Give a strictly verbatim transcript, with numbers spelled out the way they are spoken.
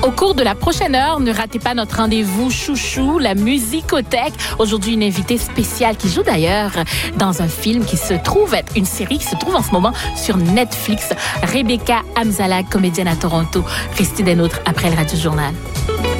Au cours de la prochaine heure, ne ratez pas notre rendez-vous chouchou, la musicothèque. Aujourd'hui, une invitée spéciale qui joue d'ailleurs dans un film qui se trouve être une série qui se trouve en ce moment sur Netflix. Rebecca Amzalag, comédienne à Toronto. Restez des nôtres après le Radio Journal.